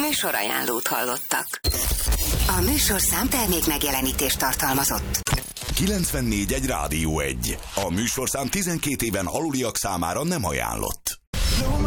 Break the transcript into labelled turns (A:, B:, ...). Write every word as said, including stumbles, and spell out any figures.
A: Műsorajánlót hallottak. A műsorszám termék megjelenítést tartalmazott.
B: kilencvennégy egy Rádió egy. A műsorszám tizenkét éven aluliak számára nem ajánlott.